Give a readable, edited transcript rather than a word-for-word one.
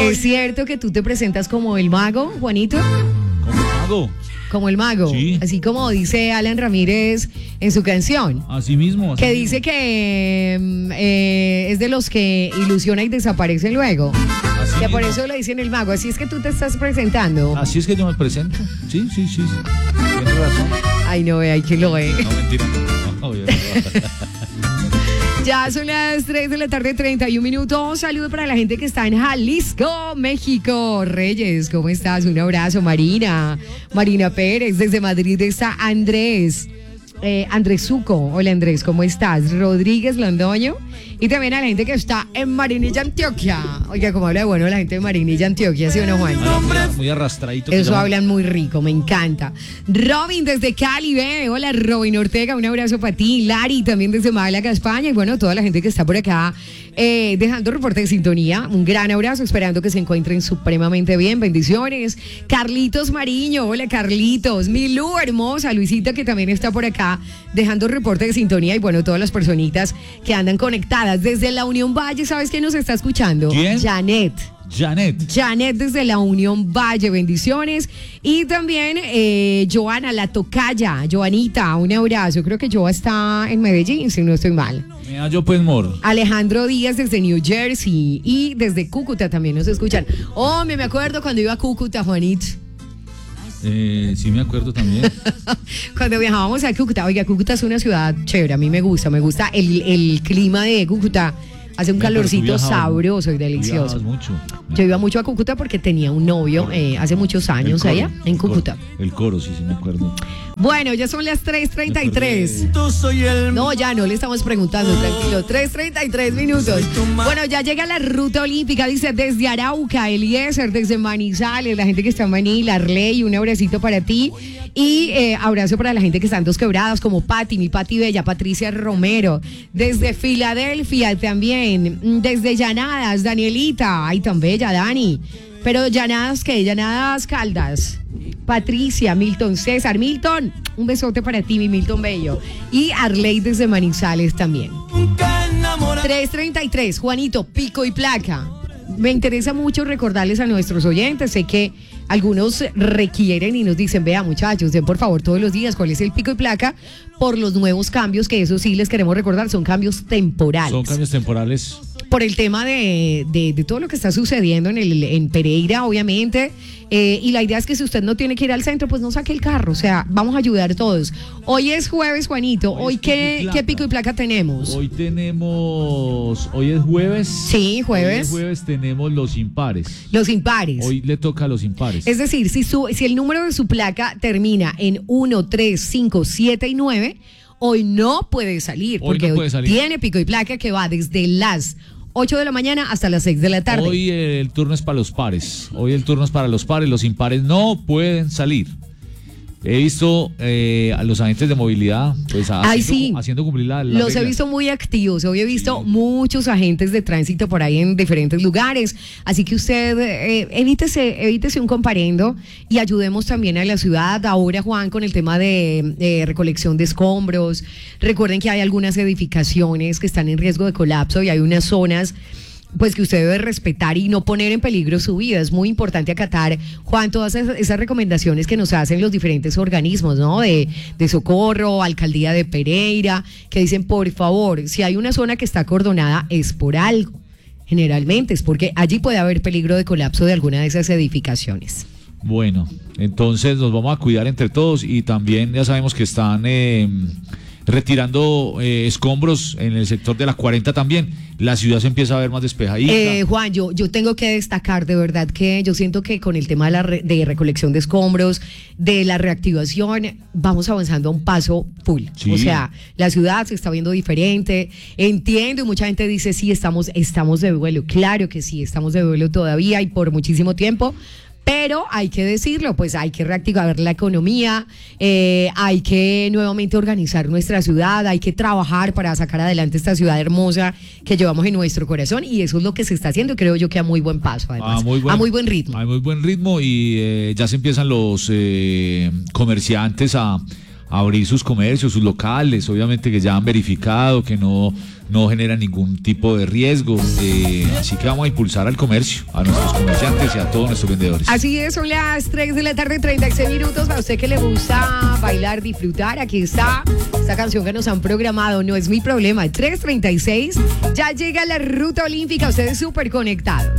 ¿Es cierto que tú te presentas como el mago, Juanito? ¿Como mago? Como el mago, sí. Así como dice Alan Ramírez en su canción. Así mismo. Que dice que es de los que ilusiona y desaparece luego. Así que mismo. por eso le dicen el mago. Así es que tú te estás presentando. Así es que yo me presento. Sí. Tienes razón. Ay, no, hay que lo ve. No, mentira. No, yo no. Ya son las 3 de la tarde, 31 minutos. Saludo para la gente que está en Jalisco, México. Reyes, ¿cómo estás? Un abrazo, Marina Pérez. Desde Madrid está Andrés. Andrés Zuco. Hola, Andrés, ¿cómo estás? Rodríguez Londoño. Y también a la gente que está en Marinilla, Antioquia. Oiga, como habla de bueno la gente de Marinilla, Antioquia, ¿sí o no, Juan? Muy arrastradito. Eso hablan muy rico, me encanta. Robin desde Cali, ve. Hola, Robin Ortega, un abrazo para ti. Lari también desde Málaga, España. Y bueno, toda la gente que está por acá dejando reporte de sintonía. Un gran abrazo, esperando que se encuentren supremamente bien. Bendiciones. Carlitos Mariño, hola, Carlitos. Milú, hermosa. Luisita, que también está por acá dejando reporte de sintonía. Y bueno, todas las personitas que andan conectadas desde la Unión Valle. ¿Sabes quién nos está escuchando? ¿Quién? Janet desde la Unión Valle, bendiciones. Y también Joana, la tocaya, Joanita, un abrazo. Creo que Joa está en Medellín, si no estoy mal. Mira, yo pues moro. Alejandro Díaz desde New Jersey y desde Cúcuta también nos escuchan. Oh, me acuerdo cuando iba a Cúcuta, Juanito. Sí me acuerdo también. Cuando viajábamos a Cúcuta. Oiga, Cúcuta es una ciudad chévere, a mí me gusta el clima de Cúcuta. Hace un calorcito sabroso y delicioso. Mucho. Yo iba mucho a Cúcuta porque tenía un novio hace muchos años allá en Cúcuta. El coro, sí me acuerdo. Bueno, ya son las 3:33. No, ya no le estamos preguntando, tranquilo. 3:33 minutos. Bueno, ya llega la ruta olímpica, dice desde Arauca, Eliezer, desde Manizales, la gente que está en Manila, Arley, un abracito para ti. Y abrazo para la gente que está en Dos Quebradas, como Pati, mi Pati Bella, Patricia Romero. Desde Filadelfia también. Desde Llanadas, Danielita. Ay, tan bella, Dani. Pero Llanadas, ¿qué? Llanadas Caldas. Patricia, Milton César. Milton, un besote para ti, mi Milton Bello. Y Arley desde Manizales también. 3:33, Juanito, pico y placa. Me interesa mucho recordarles a nuestros oyentes, sé que algunos requieren y nos dicen, vea muchachos, den por favor todos los días cuál es el pico y placa por los nuevos cambios, que eso sí les queremos recordar, son cambios temporales. Son cambios temporales. Por el tema de todo lo que está sucediendo en Pereira, obviamente, y la idea es que si usted no tiene que ir al centro, pues no saque el carro, o sea, vamos a ayudar todos. Hoy es jueves, Juanito, ¿hoy qué pico y placa tenemos? Hoy es jueves. Sí, jueves. Hoy es jueves, tenemos los impares. Los impares. Hoy le toca a los impares. Es decir, si el número de su placa termina en 1, 3, 5, 7 y 9, hoy no puede salir, porque hoy tiene pico y placa que va desde las 8 de la mañana hasta las 6 de la tarde. Hoy el turno es para los pares. Los impares no pueden salir. He visto a los agentes de movilidad pues haciendo cumplir la los regla. He visto muy activos. Hoy he visto muchos agentes de tránsito por ahí en diferentes lugares. Así que usted evítese un comparendo y ayudemos también a la ciudad. Ahora, Juan, con el tema de recolección de escombros. Recuerden que hay algunas edificaciones que están en riesgo de colapso y hay unas zonas pues que usted debe respetar y no poner en peligro su vida. Es muy importante acatar, Juan, todas esas recomendaciones que nos hacen los diferentes organismos, ¿no? De socorro, alcaldía de Pereira, que dicen, por favor, si hay una zona que está acordonada es por algo. Generalmente es porque allí puede haber peligro de colapso de alguna de esas edificaciones. Bueno, entonces nos vamos a cuidar entre todos y también ya sabemos que están retirando escombros en el sector de la 40 también. La ciudad se empieza a ver más despejadita. Juan, yo tengo que destacar de verdad que yo siento que con el tema de recolección de escombros, de la reactivación, vamos avanzando a un paso full. Sí. O sea, la ciudad se está viendo diferente. Entiendo, y mucha gente dice, sí, estamos de duelo. Claro que sí, estamos de duelo todavía y por muchísimo tiempo. Pero hay que decirlo, pues hay que reactivar la economía, hay que nuevamente organizar nuestra ciudad, hay que trabajar para sacar adelante esta ciudad hermosa que llevamos en nuestro corazón y eso es lo que se está haciendo, creo yo que a muy buen paso, además, a muy buen ritmo. A muy buen ritmo y ya se empiezan los comerciantes a abrir sus comercios, sus locales, obviamente que ya han verificado que no no generan ningún tipo de riesgo. Así que vamos a impulsar al comercio, a nuestros comerciantes y a todos nuestros vendedores. Así es, son las 3 de la tarde, 36 minutos. A usted que le gusta bailar, disfrutar, aquí está esta canción que nos han programado, No es mi problema, 3:36. Ya llega la ruta olímpica, ustedes súper conectados.